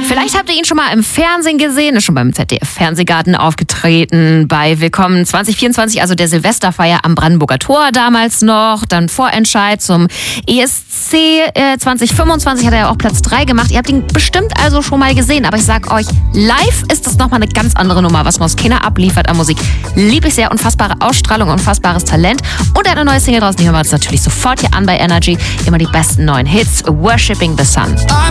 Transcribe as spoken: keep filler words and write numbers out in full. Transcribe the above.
Vielleicht habt ihr ihn schon mal im Fernsehen gesehen, ist schon beim Z D F-Fernsehgarten aufgetreten, bei Willkommen zwanzig vierundzwanzig, also der Silvesterfeier am Brandenburger Tor damals noch, dann Vorentscheid zum E S C äh, zwanzig fünfundzwanzig hat er ja auch Platz drei gemacht. Ihr habt ihn bestimmt also schon mal gesehen, aber ich sag euch, live ist das nochmal eine ganz andere Nummer, was Moskina abliefert an Musik. Liebe ich sehr, unfassbare Ausstrahlung, unfassbares Talent und eine neue Single draußen, die hören wir uns natürlich sofort hier an bei Energy. Immer die besten neuen Hits, Worshipping the Sun.